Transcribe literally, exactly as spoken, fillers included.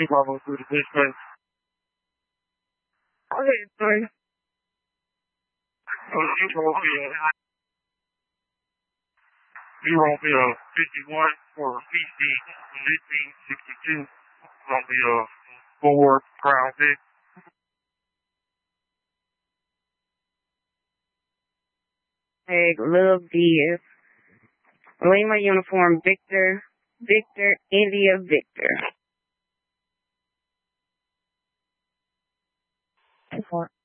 think I'll go through the distance. Okay, sorry. So you will be a you will be a fifty-one for P C fifteen sixty-two. Gonna be a four Crown Vic. Egg, Love Diaz. Lima uniform, Victor, Victor, India, Victor. Four.